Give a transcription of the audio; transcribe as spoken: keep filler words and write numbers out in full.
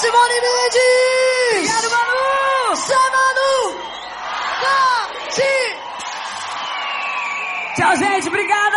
Simone Mendes! Obrigado, Manu! Sai, Manu! Tati! Tchau, gente. Obrigado!